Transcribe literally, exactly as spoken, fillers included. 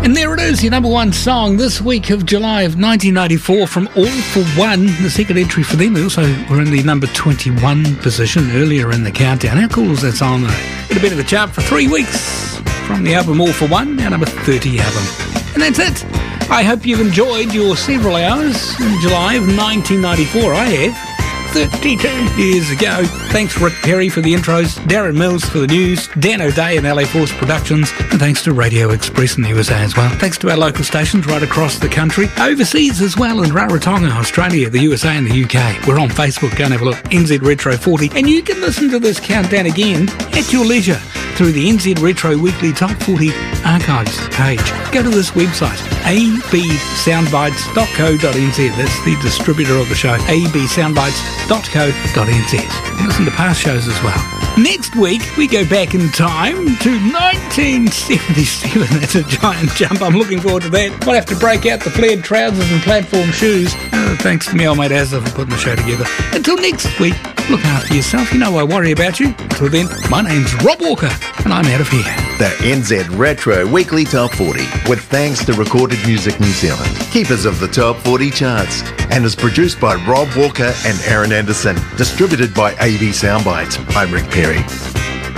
And there it is, your number one song this week of July of nineteen ninety-four from All For One, the second entry for them. They also were in the number twenty-one position earlier in the countdown. How cool is that song? It had been in the chart for three weeks from the album All For One, our number thirty album. And that's it. I hope you've enjoyed your several hours in July of nineteen ninety-four. I have. thirty-two years ago. Thanks Rick Perry for the intros, Darren Mills for the news, Dan O'Day and L A Force Productions, and thanks to Radio Express in the U S A as well. Thanks to our local stations right across the country, overseas as well, in Rarotonga, Australia, the U S A and the U K. We're on Facebook, go and have a look, N Z Retro forty, and you can listen to this countdown again at your leisure through the N Z Retro Weekly Top forty Archives page. Go to this website, a b soundbites dot co dot n z. That's the distributor of the show, a b soundbites dot co dot n z. And listen to past shows as well. Next week, we go back in time to nineteen seventy-seven. That's a giant jump. I'm looking forward to that. Might have to break out the flared trousers and platform shoes. Uh, thanks to me old mate Azza for putting the show together. Until next week, look after yourself. You know I worry about you. Until then, my name's Rob Walker, and I'm out of here. The N Z Retro Weekly Top forty, with thanks to Recorded Music New Zealand, keepers of the Top forty charts, and is produced by Rob Walker and Aaron Anderson, distributed by A B Soundbites. I'm Rick Perry.